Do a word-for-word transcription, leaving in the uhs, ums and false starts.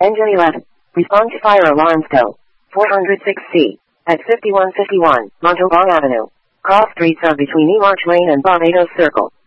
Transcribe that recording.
Engine eleven. Response fire alarms go. four oh six C. At fifty-one fifty-one, Montalban Avenue. Cross streets are between E March Lane and Barbados Circle.